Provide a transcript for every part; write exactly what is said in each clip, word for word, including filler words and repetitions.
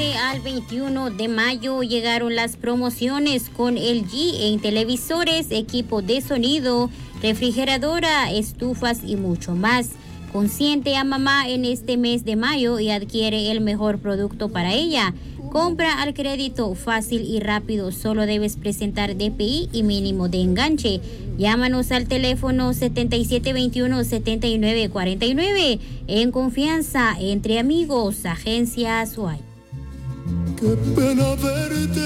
veinte al veintiuno de mayo llegaron las promociones con L G en televisores, equipo de sonido, refrigeradora, estufas y mucho más. Consiente a mamá en este mes de mayo y adquiere el mejor producto para ella. Compra al crédito fácil y rápido. Solo debes presentar D P I y mínimo de enganche. Llámanos al teléfono setenta y siete veintiuno, setenta y nueve cuarenta y nueve. En confianza, entre amigos, Agencia Suay. Qué pena verte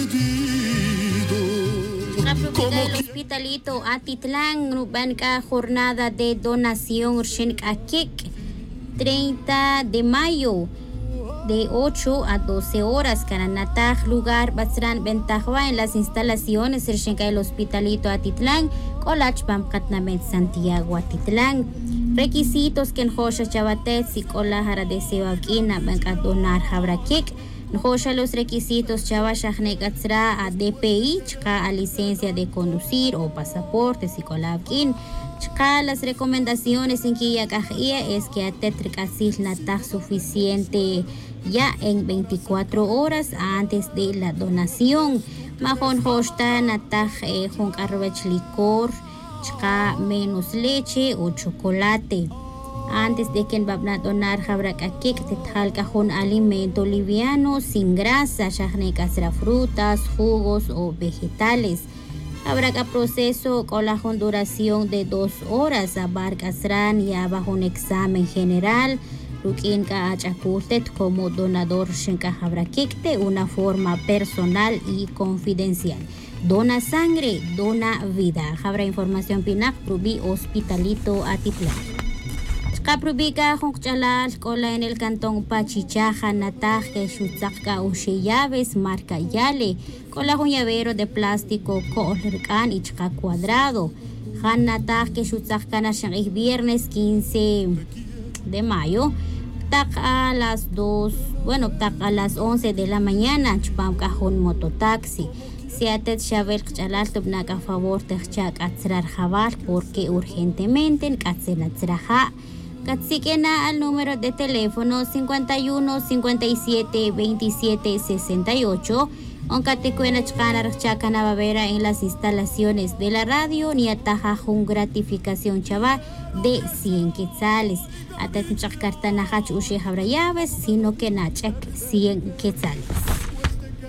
perdido. La propiedad del Hospitalito Atitlán, Nubanca, jornada de donación Shenakik, treinta de mayo. De ocho a doce horas, Cananataj, lugar Basran Bentajwa, en las instalaciones del Hospitalito Atitlán, Colach Pamkatnamet, Santiago Atitlán. Requisitos que en Josha Chavatet, Sicola Jaradeseo Aquina, Banca Donar Jabrakik. Josha los requisitos Chavashahnegatzra a D P I, Chka a licencia de conducir o pasaporte, Sicola Aquin. Chka las recomendaciones en Kiyakajia es que a Tetricasil Nataj suficiente ya en veinticuatro horas antes de la donación. Majon hosta nataj jon arvech licor, chka menos leche o chocolate. Antes de que babna donar jabrak akik tetjal cajón alimento liviano sin grasa, shahnekas frutas, jugos o vegetales. Habrá proceso con la duración de dos horas, abarcasran y abajo un examen general. Rukin ka achakurtet como donador shenka habrakikte, una forma personal y confidencial. Dona sangre, dona vida. Habrá información pinak Prubi Hospitalito Atitlán. Kaprubika Honchalal, cola en el cantón Pachichaja, Nataje, Shutzaka, Usheyaves, marca Yale, con la llavero de plástico, Kolerkan y Chka cuadrado. Han Nataje, Shutzakana, Shangih, viernes quince de mayo. Tak a las dos, bueno, tak a las once de la mañana, Chpam Cajón Mototaxi. Si atet Shabel Chalal Tubnaka favor de Chak Atzrar Jabal, porque urgentemente en Katzelatzraja. Katsikena al número de teléfono cincuenta y uno, cincuenta y siete, veintisiete, sesenta y ocho. Oncatecuena Chkana Chacana Babera en las instalaciones de la radio, ni ataja con gratificación chava de cien quetzales. Atet Chakkartanajach Ushe Habrayaves, sino que Nachak cien quetzales.